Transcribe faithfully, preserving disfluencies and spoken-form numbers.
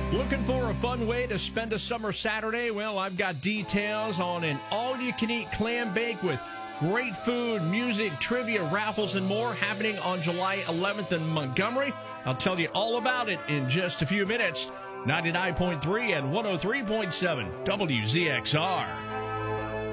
Looking for a fun way to spend a summer Saturday? Well, I've got details on an all-you-can-eat clam bake with great food, music, trivia, raffles, and more happening on July eleventh in Montgomery. I'll tell you all about it in just a few minutes. ninety-nine point three and one oh three point seven W Z X R.